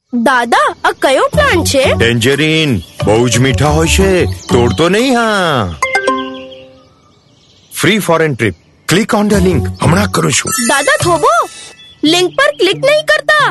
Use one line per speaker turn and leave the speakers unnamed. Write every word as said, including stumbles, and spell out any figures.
દાદા, આ કયો પ્લાન્ટ છે?
ટેન્જરીન. બહુ જ મીઠા હોય છે, તોડતો નહીં. હા, free foreign trip. Click on the link. હમણાં કરું છું.
દાદા થોભો, લિંક પર ક્લિક નહીં કરતા.